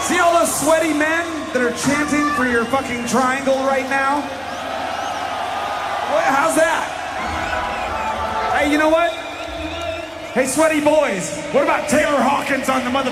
See all those sweaty men that are chanting for your fucking triangle right now? How's that? Hey, you know what? Hey, sweaty boys, what about Taylor Hawkins on the mother...